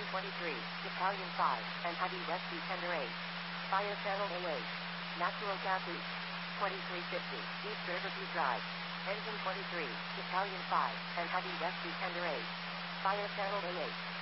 Engine 23, Battalion 5, and Heavy Rescue Tender 8. Fire Channel A8. Natural Gas East. 2350, East Riverview Drive. Engine 23, Battalion 5, and Heavy Rescue Tender 8. Fire Channel A8.